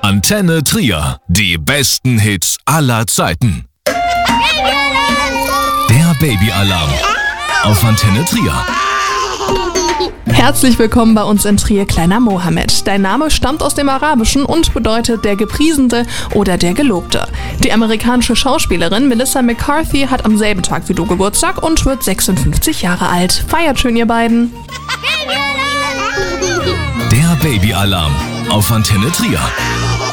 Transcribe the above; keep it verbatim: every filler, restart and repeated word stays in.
Antenne Trier. Die besten Hits aller Zeiten. Der Babyalarm auf Antenne Trier. Herzlich willkommen bei uns in Trier, kleiner Mohammed. Dein Name stammt aus dem Arabischen und bedeutet der Gepriesene oder der Gelobte. Die amerikanische Schauspielerin Melissa McCarthy hat am selben Tag wie du Geburtstag und wird sechsundfünfzig Jahre alt. Feiert schön, ihr beiden. Der Babyalarm auf Antenne Trier.